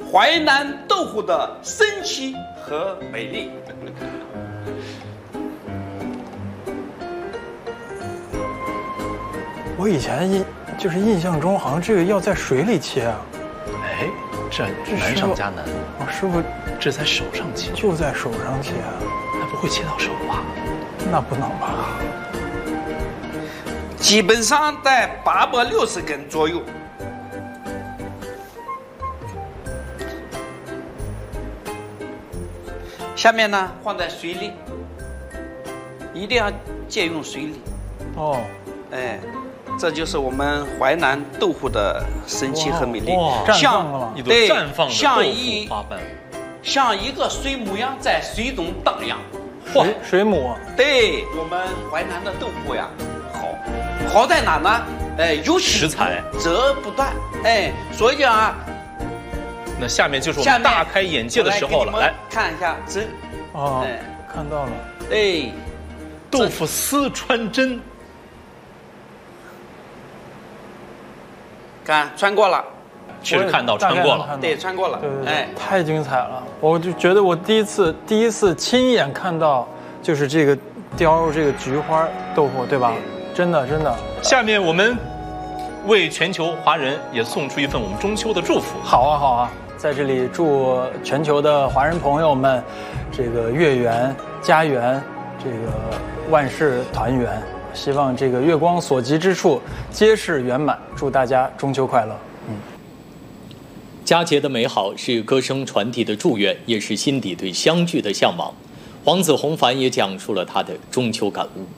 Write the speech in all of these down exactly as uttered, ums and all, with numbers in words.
淮南豆腐的生气和美丽。 我以前印就是印象中好像这个要在水里切啊。 哎，这难上加难。 哦，师傅， 这在手上切， 就在手上切啊？ 还不会切到手吧？ 那不能吧？ 基本上在八百六十根左右。下面呢，放在水里，一定要借用水里。 哦， 哎，这就是我们淮南豆腐的神奇和美丽。 哇，绽放了吗？ 一朵绽放的像豆一腐花瓣， 像一个水母一样在水中荡漾。 水水母。 对我们淮南的豆腐呀，好，好在哪呢？哎，有食材折不断。哎，所以讲啊。 那下面就是我们大开眼界的时候了，来看一下针。 哦，哎，看到了。 哎， 豆腐丝穿针， 看穿过了， 确实看到穿过了， 对，穿过了。 对对对，哎，太精彩了！我就觉得我第一次第一次亲眼看到，就是这个雕这个菊花豆腐，对吧？真的真的。 下面我们为全球华人也送出一份我们中秋的祝福。 好啊好啊。在这里祝全球的华人朋友们，这个月圆家圆，这个万事团圆。希望这个月光所及之处皆是圆满。祝大家中秋快乐。嗯， 佳节的美好是歌声传递的祝愿，也是心底对相聚的向往。黄子弘凡也讲述了他的中秋感悟。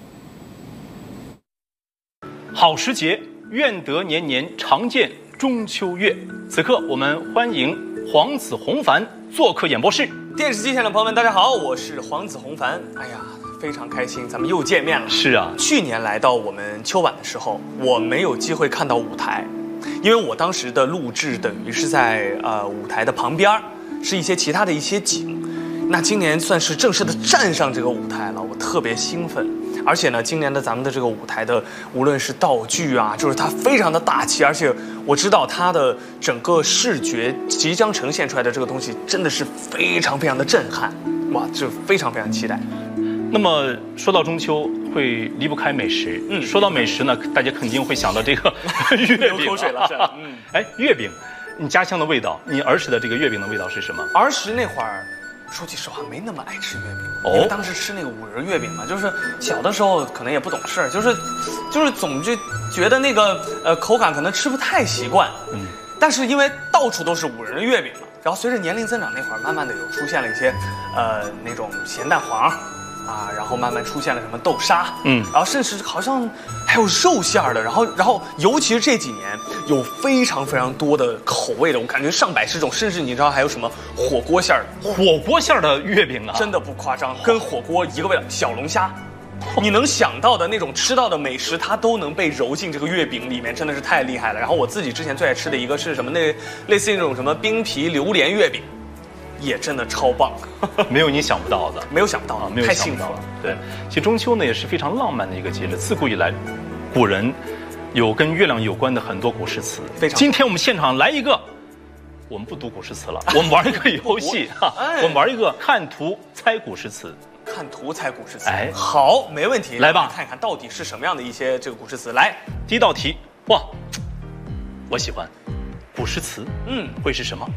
好时节，愿得年年常见中秋月。此刻我们欢迎黄子弘凡做客演播室。 电视机前的朋友们，大家好，我是黄子弘凡。哎呀，非常开心，咱们又见面了。 是啊， 去年来到我们秋晚的时候，我没有机会看到舞台，因为我当时的录制等于是在呃舞台的旁边，是一些其他的一些景。那今年算是正式的站上这个舞台了，我特别兴奋。而且呢，今年的咱们的这个舞台的，无论是道具啊，就是它非常的大气，而且我知道它的整个视觉即将呈现出来的这个东西，真的是非常非常的震撼，哇，就非常非常期待。 那么说到中秋，会离不开美食。嗯，说到美食呢，大家肯定会想到这个月饼。 流口水了，是。 嗯，哎，月饼，你家乡的味道，你儿时的这个月饼的味道是什么？ 儿时那会儿。说句实话，没那么爱吃月饼，哦、因为当时吃那个五仁月饼嘛，就是小的时候可能也不懂事儿，就是，就是总就觉得那个呃口感可能吃不太习惯。嗯，但是因为到处都是五仁的月饼了，然后随着年龄增长，那会儿慢慢的有出现了一些，呃那种咸蛋黄。啊，然后慢慢出现了什么豆沙，嗯，然后甚至好像还有肉馅儿的，然后，然后尤其是这几年有非常非常多的口味的，我感觉上百十种，甚至你知道还有什么火锅馅儿的， 火锅馅儿的月饼啊， 真的不夸张，跟火锅一个味道。小龙虾，你能想到的那种吃到的美食，它都能被揉进这个月饼里面，真的是太厉害了。然后我自己之前最爱吃的一个是什么？那类似于那种什么冰皮榴莲月饼。也真的超棒， 没有你想不到的， 没有想不到啊，没有太幸福了。 对，其实中秋呢也是非常浪漫的一个节日，自古以来，古人有跟月亮有关的很多古诗词。 非常。 今天我们现场来一个，我们不读古诗词了，我们玩一个游戏哈，我们玩一个看图猜古诗词。 看图猜古诗词， 哎， 好，没问题， 来吧， 看看到底是什么样的一些这个古诗词。来， 第一道题，哇，我喜欢，古诗词，嗯，会是什么？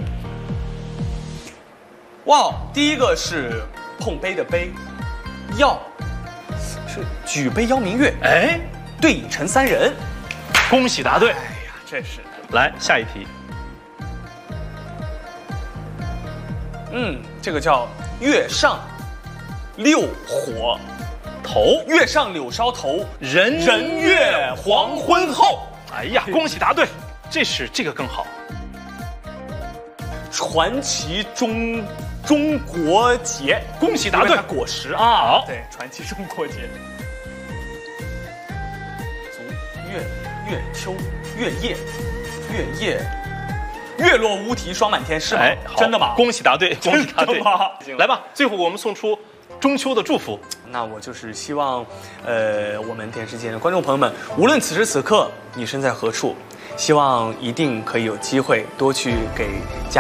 哇，第一个是碰杯的杯，邀是举杯邀明月， 哎， 对影成三人， 恭喜答对。哎呀，这是来下一题。 嗯，这个叫月上六火头，月上柳梢头， 人人月黄昏后。 哎呀，恭喜答对，这是这个更好。 传奇中中国节， 恭喜答对， 果实啊，好， 对，传奇中国节。足月月秋月夜月夜，月落乌啼霜满天，是吗？哎，真的吗？ 恭喜答对，恭喜答对。来吧，最后我们送出中秋的祝福。 那我就是希望，呃，我们电视机前的观众朋友们，无论此时此刻你身在何处，希望一定可以有机会多去给家。